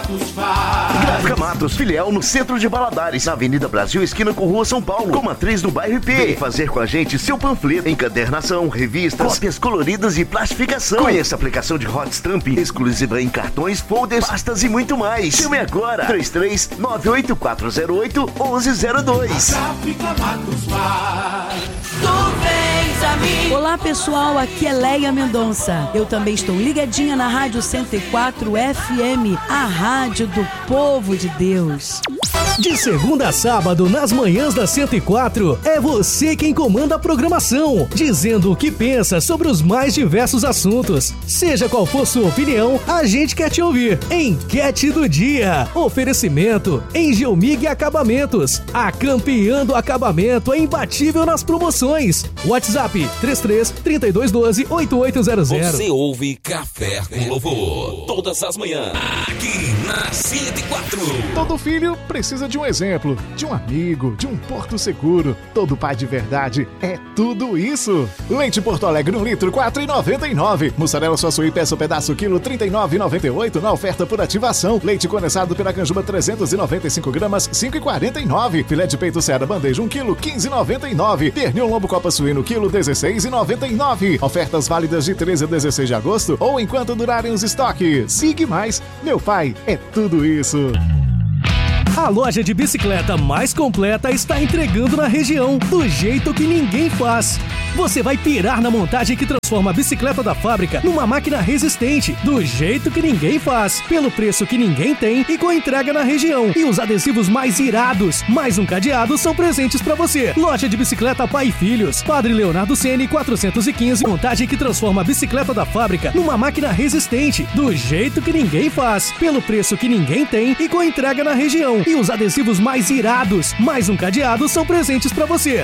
Matos faz. Gráfica Matos, filial no centro de Valadares, na Avenida Brasil, esquina com Rua São Paulo, com matriz no bairro IP. Vem fazer com a gente seu panfleto, encadernação, revistas, cópias coloridas e plastificação. Conheça a aplicação de Hot Stamp, exclusiva em cartões, folders, pastas e muito mais. Chame agora, 33-98408-1102. Gráfica Matos faz. Olá pessoal, aqui é Leia Mendonça. Eu também estou ligadinha na Rádio 104 FM, a rádio do povo de Deus. De segunda a sábado, nas manhãs da 104, é você quem comanda a programação, dizendo o que pensa sobre os mais diversos assuntos. Seja qual for sua opinião, a gente quer te ouvir. Enquete do dia. Oferecimento Engelmig Acabamentos. A campeã do acabamento é imbatível nas promoções. WhatsApp 33-3212-8800. Você ouve Café com Louvor todas as manhãs, aqui na 104. Todo filho precisa de um exemplo, de um amigo, de um porto seguro. Todo pai de verdade é tudo isso. Leite Porto Alegre 1 litro, R$4,99. Mussarela Suaçuí peça pedaço quilo, R$39,98 na oferta por ativação. Leite condensado Piracanjuba 395 gramas, R$5,49. Filé de peito Ceará bandeja 1 quilo, R$15,99. Pernil lombo copa suíno quilo, R$16,99. Ofertas válidas de 13 a 16 de agosto ou enquanto durarem os estoques. Sigue mais, meu pai é tudo isso. A loja de bicicleta mais completa está entregando na região, do jeito que ninguém faz. Você vai pirar na montagem que transforma a bicicleta da fábrica numa máquina resistente, do jeito que ninguém faz, pelo preço que ninguém tem e com entrega na região. E os adesivos mais irados, mais um cadeado, são presentes para você. Loja de bicicleta Pai e Filhos, Padre Leonardo Ceni 415, montagem que transforma a bicicleta da fábrica numa máquina resistente, do jeito que ninguém faz, pelo preço que ninguém tem e com entrega na região. E os adesivos mais irados, mais um cadeado, são presentes para você.